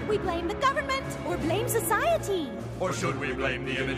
We blame the government or blame society. Or should we blame the image